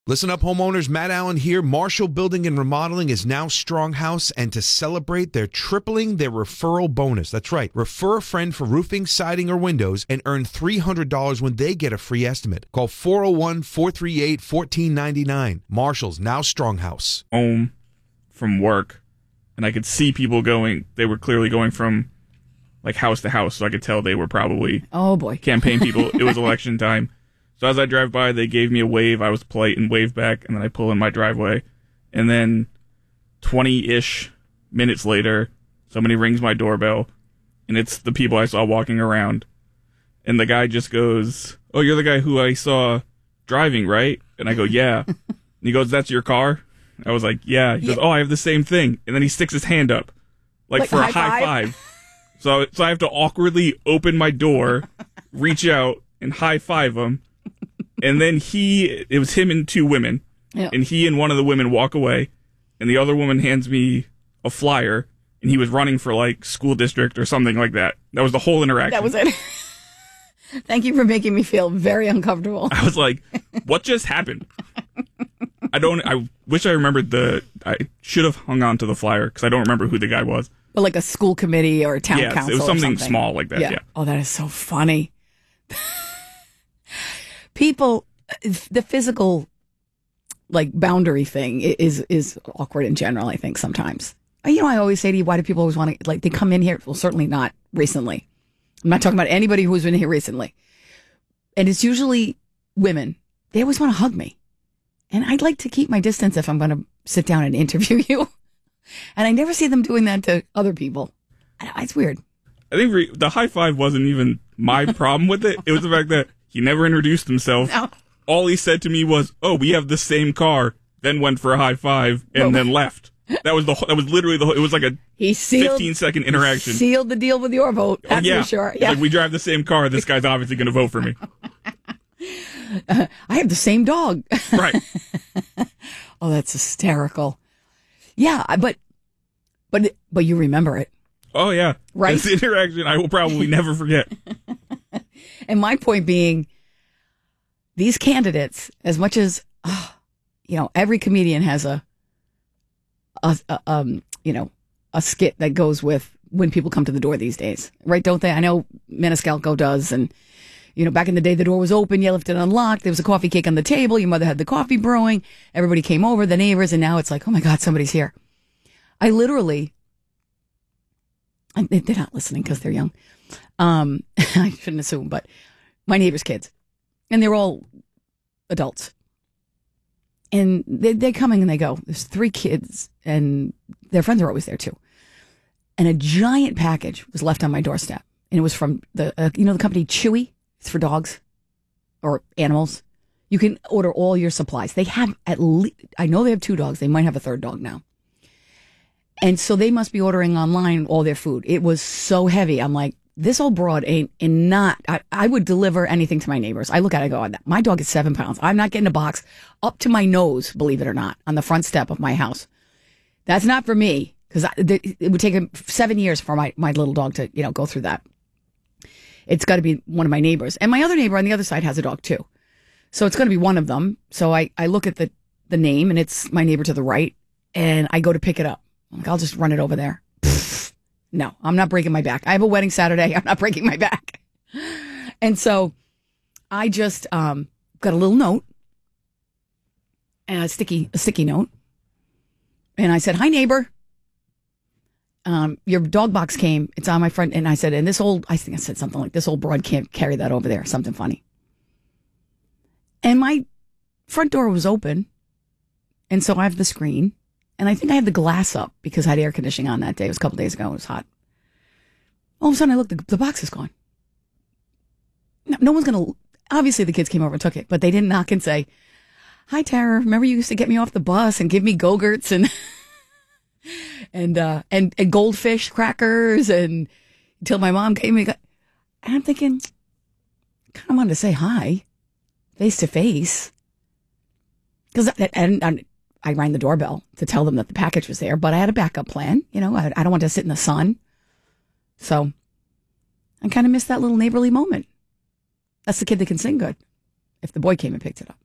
Listen up, homeowners. Matt Allen here. Marshall Building and Remodeling is now Stronghouse, and to celebrate, they're tripling their referral bonus. That's right. Refer a friend for roofing, siding, or windows and earn $300 when they get a free estimate. Call 401-438-1499. Marshall's now Stronghouse. Home from work, and I could see people going. They were clearly going from like house to house, so I could tell they were probably campaign people. It was election time. So as I drive by, they gave me a wave. I was polite and waved back, and then I pull in my driveway. And then 20-ish minutes later, somebody rings my doorbell, and it's the people I saw walking around. And the guy just goes, "Oh, you're the guy who I saw driving, right?" And I go, "Yeah." And he goes, "That's your car?" I was like, "Yeah." He goes, "Oh, I have the same thing." And then he sticks his hand up, like for a high five. So I have to awkwardly open my door, reach out, and high five him. And then it was him and two women. Yeah. And he and one of the women walk away, and the other woman hands me a flyer, and he was running for like school district or something like that. That was the whole interaction. That was it. Thank you for making me feel very uncomfortable. I was like, what just happened? I wish I remembered I should have hung on to the flyer because I don't remember who the guy was. But like a school committee or a town council. It was something or small like that. Yeah. Oh, that is so funny. People, the physical like boundary thing is awkward in general, I think, sometimes. I always say to you, why do people always want to, like, they come in here? Well, certainly not recently. I'm not talking about anybody who's been here recently. And it's usually women. They always want to hug me. And I'd like to keep my distance if I'm going to sit down and interview you. And I never see them doing that to other people. It's weird. I think the high five wasn't even my problem with it. It was the fact that he never introduced himself. No. All he said to me was, "Oh, we have the same car," then went for a high five and then left. That was literally it was like a 15-second interaction. Sealed the deal with your vote. That's for sure. Yeah. Like, we drive the same car. This guy's obviously going to vote for me. I have the same dog. Right. Oh, that's hysterical. Yeah, but you remember it. Oh, yeah. Right. This interaction I will probably never forget. And my point being, these candidates, as much as, every comedian has a skit that goes with when people come to the door these days, right? Don't they? I know Maniscalco does. And, back in the day, the door was open, you left it unlocked. There was a coffee cake on the table. Your mother had the coffee brewing. Everybody came over, the neighbors. And now it's like, oh my God, somebody's here. I literally, they're not listening because they're young. I shouldn't assume, but my neighbor's kids, and they're all adults, and they're coming and they go. There's 3 kids, and their friends are always there too. And a giant package was left on my doorstep, and it was from the company Chewy. It's for dogs or animals. You can order all your supplies. They have at least, I know they have 2 dogs. They might have a 3rd dog now. And so they must be ordering online all their food. It was so heavy. I'm like, this old broad I would deliver anything to my neighbors. I look at it, I go, my dog is 7 pounds. I'm not getting a box up to my nose, believe it or not, on the front step of my house. That's not for me, because it would take 7 years for my little dog to, go through that. It's got to be one of my neighbors. And my other neighbor on the other side has a dog too. So it's going to be one of them. So I look at the name, and it's my neighbor to the right, and I go to pick it up. I'm like, I'll just run it over there. No, I'm not breaking my back. I have a wedding Saturday. I'm not breaking my back. And so I just got a little note, a sticky note. And I said, "Hi, neighbor. Your dog box came. It's on my front." And I said, I think I said something like, "This old broad can't carry that over there." Something funny. And my front door was open. And so I have the screen. And I think I had the glass up because I had air conditioning on that day. It was a couple days ago. It was hot. All of a sudden, I looked, the box is gone. No one's going to, obviously the kids came over and took it, but they didn't knock and say, "Hi, Tara, remember you used to get me off the bus and give me Go-Gurts and goldfish crackers and until my mom came and I'm thinking, kind of wanted to say hi, face to face. Because I rang the doorbell to tell them that the package was there, but I had a backup plan. I don't want to sit in the sun. So I kind of missed that little neighborly moment. That's the kid that can sing good. If the boy came and picked it up.